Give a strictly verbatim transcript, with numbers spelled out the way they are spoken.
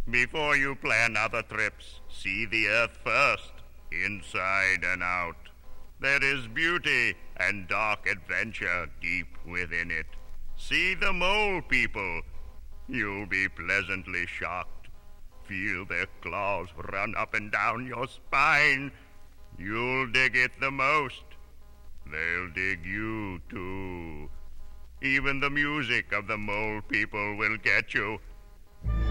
Before you plan other trips, see the Earth first, inside and out. There is beauty and dark adventure deep within it. See the mole people. You'll be pleasantly shocked. Feel their claws run up and down your spine. You'll dig it the most. They'll dig you, too. Even the music of the mole people will get you.